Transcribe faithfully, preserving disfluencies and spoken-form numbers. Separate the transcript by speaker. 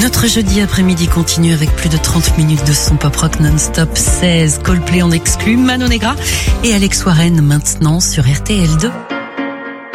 Speaker 1: Notre jeudi après-midi continue avec plus de trente minutes de son pop rock non-stop. seize Coldplay en exclu, Manon Negra et Alex Warren maintenant sur R T L deux.